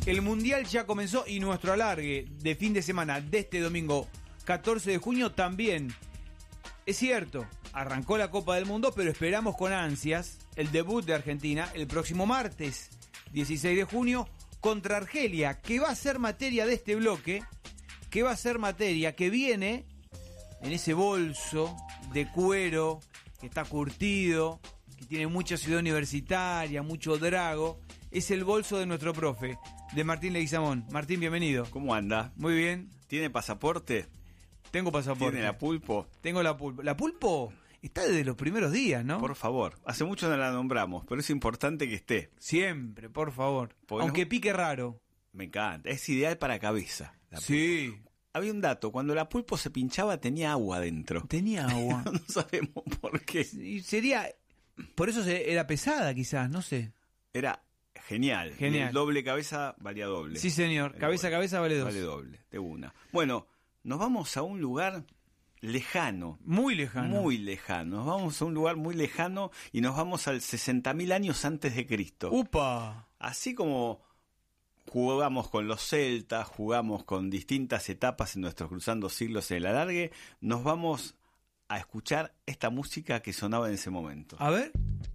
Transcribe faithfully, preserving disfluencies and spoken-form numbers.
El Mundial ya comenzó y nuestro alargue de fin de semana de este domingo catorce de junio también. Es cierto, arrancó la Copa del Mundo, pero esperamos con ansias el debut de Argentina el próximo martes dieciséis de junio contra Argelia, que va a ser materia de este bloque, que va a ser materia que viene en ese bolso de cuero que está curtido, que tiene mucha ciudad universitaria, mucho drago. Es el bolso de nuestro profe, de Martín Leguizamón. Martín, bienvenido. ¿Cómo anda? Muy bien. ¿Tiene pasaporte? Tengo pasaporte. ¿Tiene la pulpo? Tengo la pulpo. La pulpo está desde los primeros días, ¿no? Por favor. Hace mucho no la nombramos, pero es importante que esté. Siempre, por favor. Porque Aunque no... pique raro. Me encanta. Es ideal para cabeza. La sí. Pulpo. Había un dato. Cuando la pulpo se pinchaba tenía agua dentro. Tenía agua. No sabemos por qué. Y sería... Por eso se... era pesada, quizás, no sé. Era... Genial. Genial. El doble cabeza valía doble. Sí, señor. Vale cabeza doble. a cabeza vale dos. Vale doble, de una. Bueno, nos vamos a un lugar lejano. Muy lejano. Muy lejano. Nos vamos a un lugar muy lejano y nos vamos al sesenta mil años antes de Cristo. ¡Upa! Así como jugamos con los celtas, jugamos con distintas etapas en nuestros Cruzando Siglos en el alargue, nos vamos a escuchar esta música que sonaba en ese momento. A ver...